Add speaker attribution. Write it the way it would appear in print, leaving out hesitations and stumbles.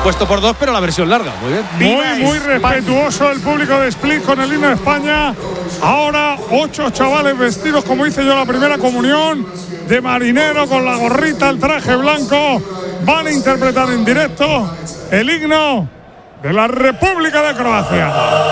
Speaker 1: puesto por 2, pero la versión larga. Muy bien.
Speaker 2: Muy respetuoso el público de Split con el himno de España. Ahora 8 chavales vestidos, como hice yo la primera comunión, de marinero, con la gorrita, el traje blanco. Van a interpretar en directo el himno de la República de Croacia.